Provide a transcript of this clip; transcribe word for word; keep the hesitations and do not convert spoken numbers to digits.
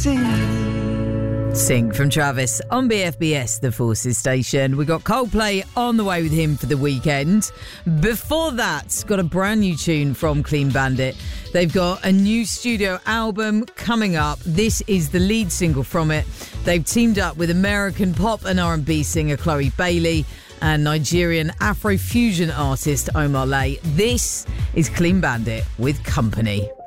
Sing from Travis on B F B S, the Forces station. We got Coldplay on the way with him for the weekend. Before that, got a brand new tune from Clean Bandit. They've got a new studio album coming up. This is the lead single from it. They've teamed up with American pop and R and B singer Chloe Bailey and Nigerian Afrofusion artist Omar Lay. This is Clean Bandit with Company.